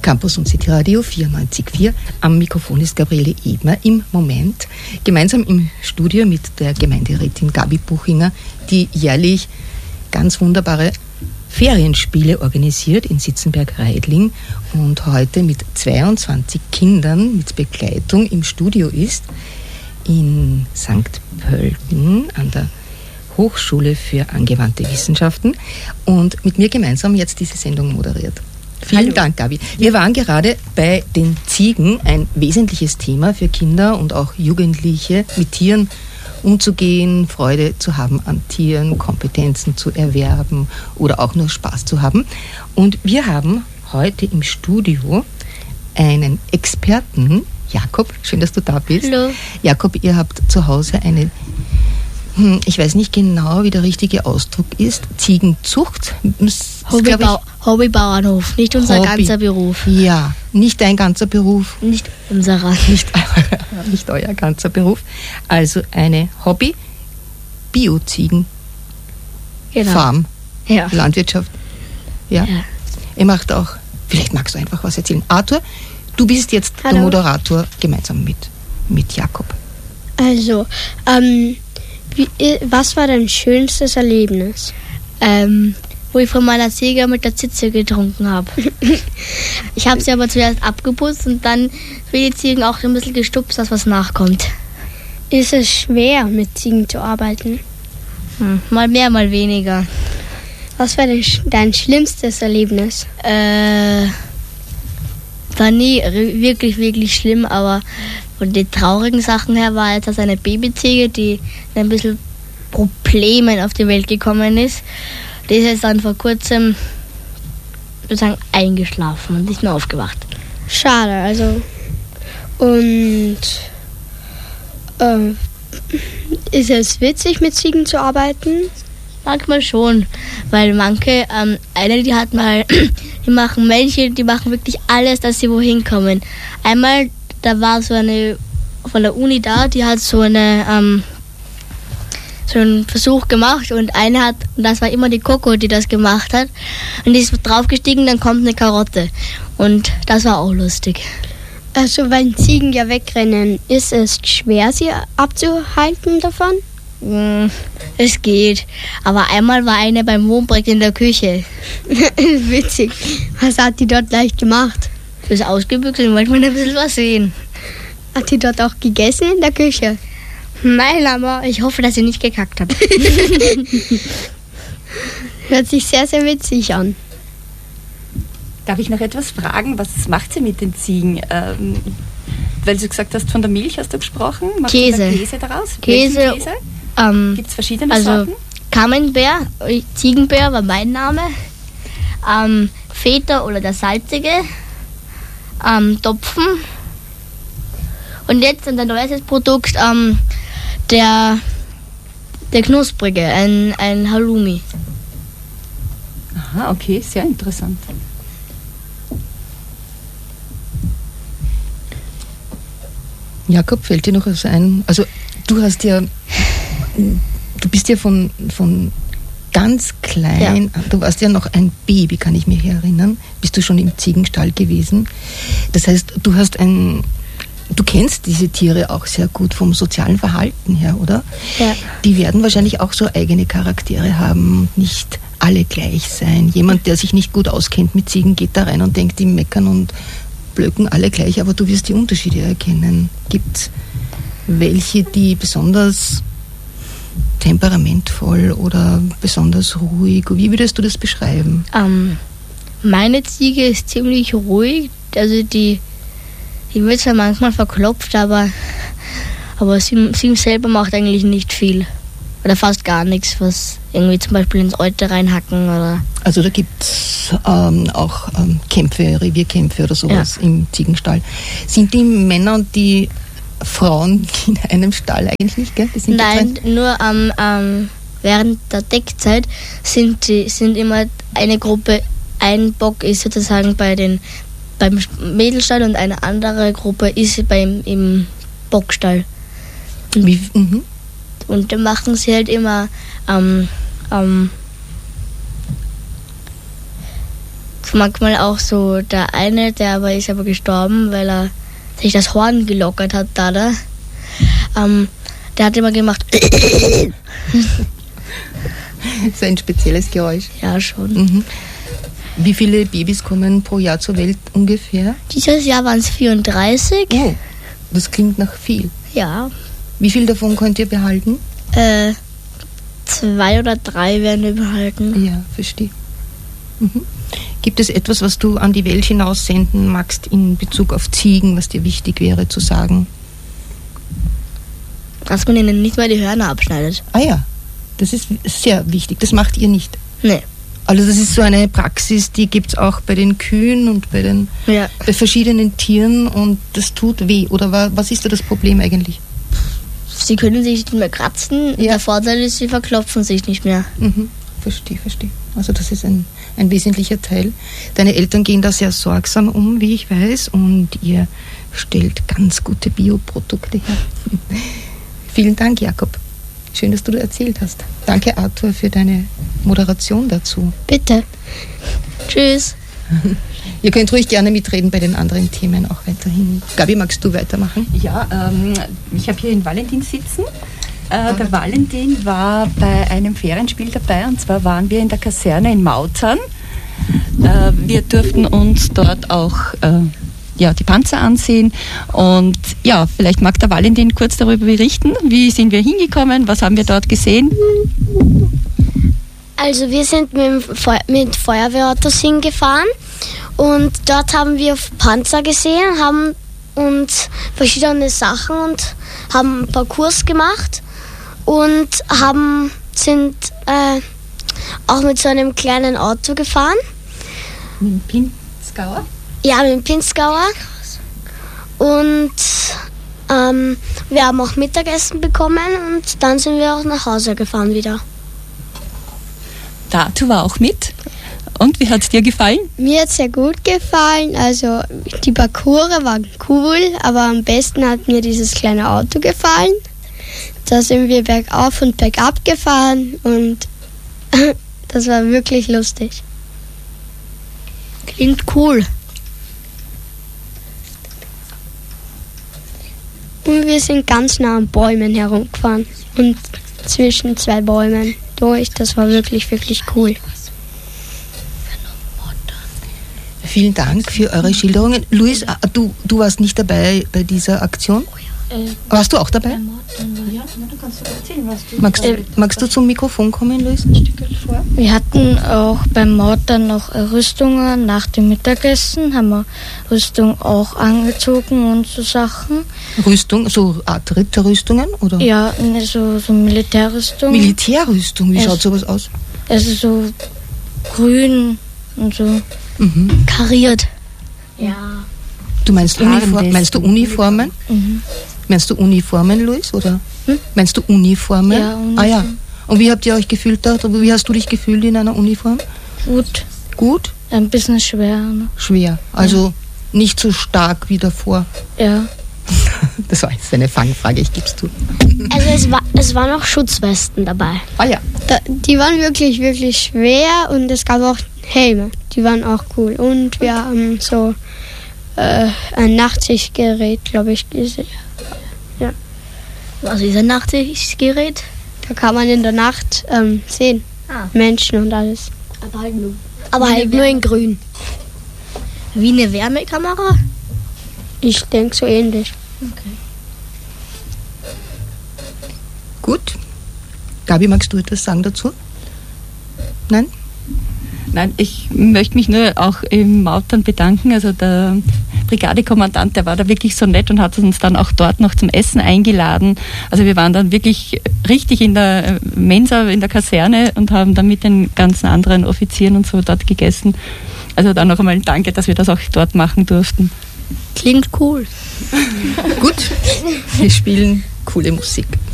Campus und City Radio 94.4. Am Mikrofon ist Gabriele Ebner im Moment gemeinsam im Studio mit der Gemeinderätin Gabi Buchinger, die jährlich ganz wunderbare Ferienspiele organisiert in Sitzenberg-Reidling und heute mit 22 Kindern mit Begleitung im Studio ist in St. Pölten an der Hochschule für angewandte Wissenschaften und mit mir gemeinsam jetzt diese Sendung moderiert. Vielen Dank, Gabi. Wir waren gerade bei den Ziegen, ein wesentliches Thema für Kinder und auch Jugendliche, mit Tieren umzugehen, Freude zu haben an Tieren, Kompetenzen zu erwerben oder auch nur Spaß zu haben. Und wir haben heute im Studio einen Experten, Jakob, schön, dass du da bist. Hallo. Jakob, ihr habt zu Hause eine, ich weiß nicht genau, wie der richtige Ausdruck ist, Ziegenzucht. Hobbybauernhof, nicht unser ganzer Beruf. Ja, nicht dein ganzer Beruf. Nicht unserer. Nicht euer ganzer Beruf. Also eine Hobby-Bio-Ziegen-Farm, Ja. Landwirtschaft. Ja. Ihr macht auch, vielleicht magst du einfach was erzählen. Arthur, du bist jetzt der Moderator gemeinsam mit Jakob. Also, was war dein schönstes Erlebnis? Wo ich von meiner Ziege mit der Zitze getrunken habe. Ich habe sie aber zuerst abgeputzt und dann für die Ziegen auch ein bisschen gestupst, dass was nachkommt. Ist es schwer, mit Ziegen zu arbeiten? Mal mehr, mal weniger. Was war dein schlimmstes Erlebnis? War nie wirklich, wirklich schlimm, aber von den traurigen Sachen her war jetzt das eine Babyziege, die ein bisschen Problemen auf die Welt gekommen ist. Die ist jetzt dann vor kurzem sozusagen eingeschlafen und nicht mehr aufgewacht. Schade, also. Und ist es witzig, mit Ziegen zu arbeiten? Manchmal schon, weil manche, die machen Männchen, die machen wirklich alles, dass sie wohin kommen. Einmal, da war so eine von der Uni da, die hat so einen Versuch gemacht und das war immer die Coco, die das gemacht hat. Und die ist draufgestiegen, dann kommt eine Karotte. Und das war auch lustig. Also, wenn Ziegen ja wegrennen, ist es schwer, sie abzuhalten davon? Es geht. Aber einmal war eine beim Wohnprojekt in der Küche. Witzig. Was hat die dort gleich gemacht? Sie ist ausgebüxt und wollte mal ein bisschen was sehen. Hat die dort auch gegessen in der Küche? Nein, aber ich hoffe, dass sie nicht gekackt hat. Hört sich sehr, sehr witzig an. Darf ich noch etwas fragen? Was macht sie mit den Ziegen? Weil du gesagt hast, von der Milch hast du gesprochen. Macht Käse. Sie Käse daraus? Käse. Gibt es verschiedene Sorten? Camembert, Ziegenbär war mein Name. Feta oder der salzige. Topfen. Und jetzt ein neues Produkt, der knusprige, ein Halloumi. Aha, okay, sehr interessant. Jakob, fällt dir noch was ein? Also du bist ja von ganz klein, du warst ja noch ein Baby, kann ich mich erinnern, bist du schon im Ziegenstall gewesen. Das heißt, du kennst diese Tiere auch sehr gut vom sozialen Verhalten her, oder? Ja. Die werden wahrscheinlich auch so eigene Charaktere haben, nicht alle gleich sein. Jemand, der sich nicht gut auskennt mit Ziegen, geht da rein und denkt, die meckern und blöken alle gleich, aber du wirst die Unterschiede erkennen. Gibt es welche, die besonders temperamentvoll oder besonders ruhig? Wie würdest du das beschreiben? Meine Ziege ist ziemlich ruhig, also die wird zwar manchmal verklopft, aber sie selber macht eigentlich nicht viel. Oder fast gar nichts, was irgendwie zum Beispiel ins Euter reinhacken oder... Also da gibt es auch Kämpfe, Revierkämpfe oder sowas im Ziegenstall. Sind die Männer und die Frauen in einem Stall eigentlich nicht, gell? Die sind Nein, nur während der Deckzeit sind immer eine Gruppe, ein Bock ist sozusagen beim Mädelstall und eine andere Gruppe ist im Bockstall. Und dann machen sie halt manchmal auch so der eine, der ist aber gestorben, weil er sich das Horn gelockert hat, der hat immer gemacht. Das ist ein spezielles Geräusch. Ja, schon. Mhm. Wie viele Babys kommen pro Jahr zur Welt ungefähr? Dieses Jahr waren es 34. Oh, das klingt nach viel. Ja. Wie viel davon könnt ihr behalten? 2 oder 3 werden wir behalten. Ja, verstehe. Mhm. Gibt es etwas, was du an die Welt hinaussenden magst in Bezug auf Ziegen, was dir wichtig wäre zu sagen? Dass man ihnen nicht mal die Hörner abschneidet. Ah ja, das ist sehr wichtig. Das macht ihr nicht. Nee. Also das ist so eine Praxis, die gibt es auch bei den Kühen und bei verschiedenen Tieren und das tut weh. Oder was ist da das Problem eigentlich? Sie können sich nicht mehr kratzen. Ja. Der Vorteil ist, sie verklopfen sich nicht mehr. Mhm. Verstehe. Also das ist ein wesentlicher Teil. Deine Eltern gehen da sehr sorgsam um, wie ich weiß, und ihr stellt ganz gute Bioprodukte her. Vielen Dank, Jakob. Schön, dass du erzählt hast. Danke, Arthur, für deine Moderation dazu. Bitte. Tschüss. Ihr könnt ruhig gerne mitreden bei den anderen Themen auch weiterhin. Gabi, magst du weitermachen? Ja, ich habe hier den Valentin sitzen. Der Valentin war bei einem Ferienspiel dabei, und zwar waren wir in der Kaserne in Mautern. Wir durften uns dort auch die Panzer ansehen, und ja, vielleicht mag der Valentin kurz darüber berichten, wie sind wir hingekommen, was haben wir dort gesehen? Also wir sind mit Feuerwehrautos hingefahren und dort haben wir Panzer gesehen, haben uns verschiedene Sachen und haben einen Parcours gemacht und sind auch mit so einem kleinen Auto gefahren. Mit dem Pinzgauer? Ja, mit dem Pinzgauer. Und wir haben auch Mittagessen bekommen und dann sind wir auch nach Hause gefahren wieder. Datu war auch mit. Und wie hat es dir gefallen? Mir hat es sehr gut gefallen. Also die Parcours waren cool, aber am besten hat mir dieses kleine Auto gefallen. Da sind wir bergauf und bergab gefahren und das war wirklich lustig. Klingt cool. Und wir sind ganz nah an Bäumen herumgefahren und zwischen 2 Bäumen durch. Das war wirklich, wirklich cool. Vielen Dank für eure Schilderungen. Luis, du warst nicht dabei bei dieser Aktion? Warst du auch dabei? Ja, du kannst erzählen, was du... Magst du zum Mikrofon kommen, Luis? Wir hatten auch beim Mord noch Rüstungen nach dem Mittagessen, haben wir Rüstung auch angezogen und so Sachen. Rüstung, so Art Ritterrüstungen, oder? Ja, so Militärrüstung. Militärrüstung, wie schaut sowas aus? Also so grün und so kariert. Ja. Du meinst Uniformen? Mhm. Meinst du Uniformen, Luis, oder? Meinst du Uniformen? Ja, Uniform. Ah ja. Und wie habt ihr euch gefühlt dort? Wie hast du dich gefühlt in einer Uniform? Gut. Gut? Ein bisschen schwer. Ne? Schwer. Also nicht so stark wie davor. Ja. Das war jetzt eine Fangfrage, ich geb's zu. Also es waren auch Schutzwesten dabei. Ah ja. Die waren wirklich, wirklich schwer und es gab auch Helme. Die waren auch cool. Und wir haben so ein Nachtsichtgerät, glaube ich, gesehen. Ja. Was ist ein Nachtsichtgerät? Da kann man in der Nacht sehen. Menschen und alles. Aber halt nur in grün. Wie eine Wärmekamera? Ich denke so ähnlich. Okay. Gut. Gabi, magst du etwas sagen dazu? Nein? Nein, ich möchte mich nur auch im Mautern bedanken. Also der Brigadekommandant, der war da wirklich so nett und hat uns dann auch dort noch zum Essen eingeladen. Also wir waren dann wirklich richtig in der Mensa, in der Kaserne und haben dann mit den ganzen anderen Offizieren und so dort gegessen. Also dann noch einmal ein Danke, dass wir das auch dort machen durften. Klingt cool. Gut, wir spielen coole Musik.